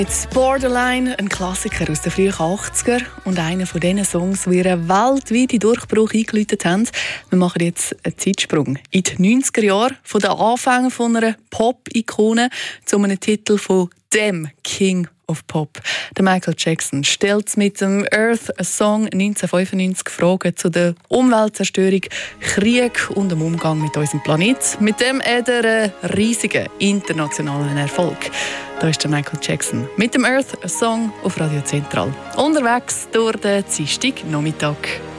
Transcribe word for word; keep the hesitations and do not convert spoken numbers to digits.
Jetzt Borderline, ein Klassiker aus den frühen achtziger und einer von diesen Songs, die ihren weltweiten Durchbruch eingeläutet haben. Wir machen jetzt einen Zeitsprung in die neunziger Jahre, von den Anfängen von einer Pop-Ikone zu einem Titel von dem King of Pop. Der Michael Jackson stellt mit dem Earth a Song neunzehnhundertfünfundneunzig Fragen zu der Umweltzerstörung, Krieg und dem Umgang mit unserem Planeten. Mit dem hat er einen riesigen internationalen Erfolg. Da ist der Michael Jackson mit dem Earth a Song auf Radio Zentral. Unterwegs durch den Dienstagnachmittag.